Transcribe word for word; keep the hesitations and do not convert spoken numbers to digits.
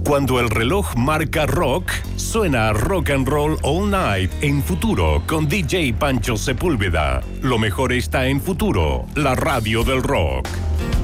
Cuando el reloj marca rock, suena Rock and Roll All Night en Futuro con D J Pancho Sepúlveda. Lo mejor está en Futuro, la radio del rock.